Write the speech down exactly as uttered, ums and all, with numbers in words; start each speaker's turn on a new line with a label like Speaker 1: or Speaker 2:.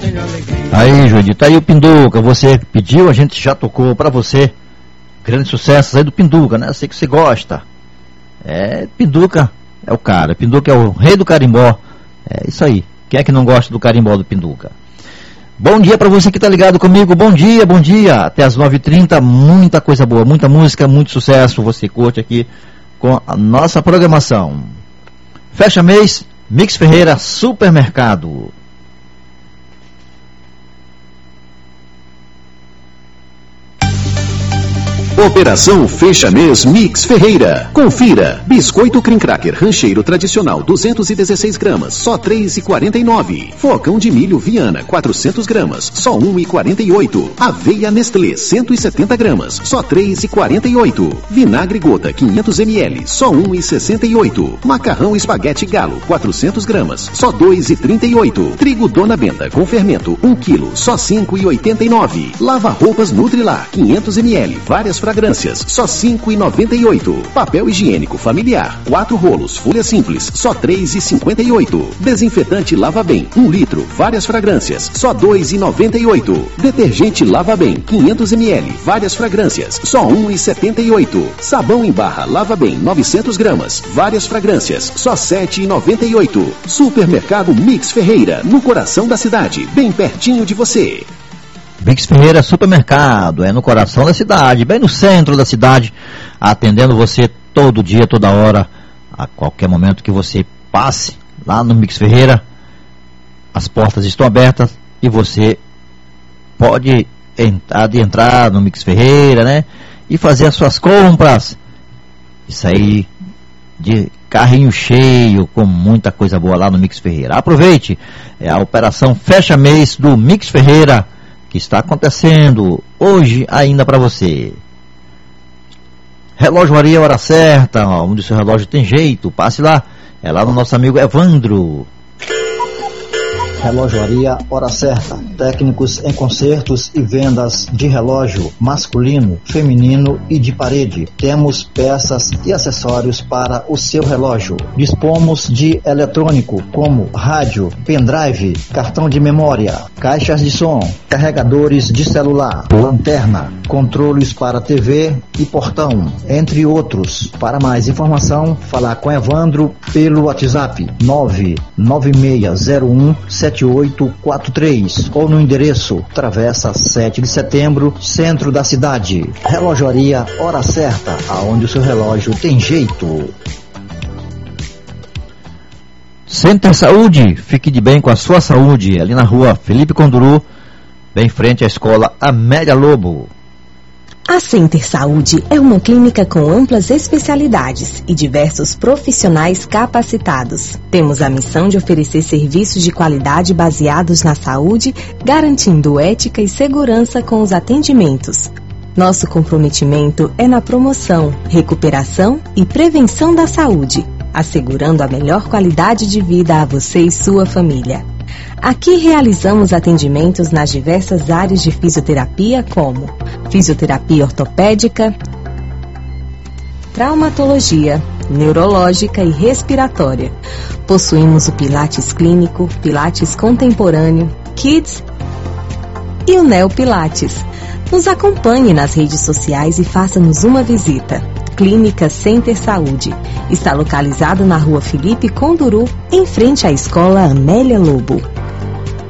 Speaker 1: Aí, Joelito, tá aí o Pinduca, você pediu, a gente já tocou pra você. Grandes sucessos aí do Pinduca, né? Eu sei que você gosta. É, Pinduca é o cara, Pinduca é o rei do carimbó. É isso aí. Quem é que não gosta do carimbó do Pinduca? Bom dia pra você que tá ligado comigo. Bom dia, bom dia. Até as nove e trinta, muita coisa boa, muita música, muito sucesso. Você curte aqui com a nossa programação. Fecha mês, Mix Ferreira Supermercado.
Speaker 2: Operação Fecha Mês Mix Ferreira. Confira. Biscoito Cream Cracker Rancheiro Tradicional duzentos e dezesseis gramas, só três reais e quarenta e nove centavos. Flocão de milho Viana quatrocentas gramas, só um real e quarenta e oito centavos. Aveia Nestlé cento e setenta gramas, só três reais e quarenta e oito centavos. Vinagre Gota quinhentos mililitros, só um real e sessenta e oito centavos. Macarrão Espaguete Galo quatrocentas gramas, só dois reais e trinta e oito centavos. Trigo Dona Benta com fermento um quilo, só cinco reais e oitenta e nove centavos. Lava roupas Nutrilar quinhentos mililitros, várias fragrâncias, só cinco reais e noventa e oito centavos. Papel higiênico familiar, quatro rolos, folha simples, só três reais e cinquenta e oito centavos. Desinfetante Lava Bem, um litro, várias fragrâncias, só dois reais e noventa e oito centavos. Detergente Lava Bem, quinhentos mililitros, várias fragrâncias, só um real e setenta e oito centavos. Sabão em barra Lava Bem, novecentas gramas, várias fragrâncias, só sete reais e noventa e oito centavos. Supermercado Mix Ferreira, no coração da cidade, bem pertinho de você.
Speaker 1: Mix Ferreira Supermercado, é no coração da cidade, bem no centro da cidade, atendendo você todo dia, toda hora, a qualquer momento que você passe lá no Mix Ferreira, as portas estão abertas e você pode entrar, de entrar no Mix Ferreira, né, e fazer as suas compras, e sair de carrinho cheio, com muita coisa boa lá no Mix Ferreira. Aproveite, é a operação Fecha Mês do Mix Ferreira, que está acontecendo hoje ainda para você. Relojoaria Hora Certa, onde o seu relógio tem jeito, passe lá, é lá no nosso amigo Evandro.
Speaker 3: Relojoaria Hora Certa, técnicos em consertos e vendas de relógio masculino, feminino e de parede. Temos peças e acessórios para o seu relógio. Dispomos de eletrônico como rádio, pendrive, cartão de memória, caixas de som, carregadores de celular, lanterna, controles para T V e portão, entre outros. Para mais informação, falar com Evandro pelo WhatsApp nove nove seis zero um sete oito quatro três ou no endereço Travessa sete de Setembro, centro da cidade. Relojoaria Hora Certa, aonde o seu relógio tem jeito.
Speaker 1: Center Saúde, fique de bem com a sua saúde, ali na rua Felipe Conduru, bem em frente à escola Amélia Lobo.
Speaker 4: A Center Saúde é uma clínica com amplas especialidades e diversos profissionais capacitados. Temos a missão de oferecer serviços de qualidade baseados na saúde, garantindo ética e segurança com os atendimentos. Nosso comprometimento é na promoção, recuperação e prevenção da saúde, assegurando a melhor qualidade de vida a você e sua família. Aqui realizamos atendimentos nas diversas áreas de fisioterapia, como fisioterapia ortopédica, traumatologia, neurológica e respiratória. Possuímos o Pilates Clínico, Pilates Contemporâneo, Kids e o Neo Pilates. Nos acompanhe nas redes sociais e faça-nos uma visita. Clínica Center Saúde. Está localizado na rua Felipe Conduru, em frente à escola Amélia Lobo.